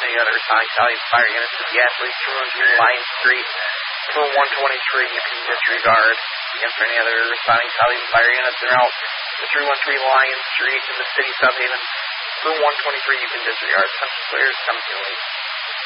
any other responding Stallion fire units to the athletes, 313 Lion Street. Boom 123, you can disregard. Against any other responding Stallion fire units en route to 313 Lion Street in the city South Haven. Boom 123, you can disregard. Central clear, 17 lead.